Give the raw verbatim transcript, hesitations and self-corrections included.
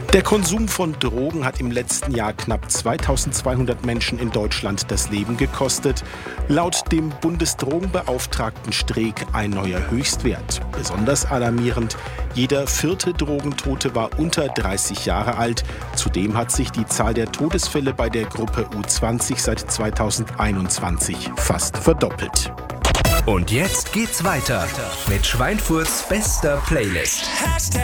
Der Konsum von Drogen hat im letzten Jahr knapp zweitausendzweihundert Menschen in Deutschland das Leben gekostet. Laut dem Bundesdrogenbeauftragten Streeck ein neuer Höchstwert. Besonders alarmierend: jeder vierte Drogentote war unter dreißig Jahre alt. Zudem hat sich die Zahl der Todesfälle bei der Gruppe U zwanzig seit zweitausendeinundzwanzig fast verdoppelt. Und jetzt geht's weiter mit Schweinfurts bester Playlist.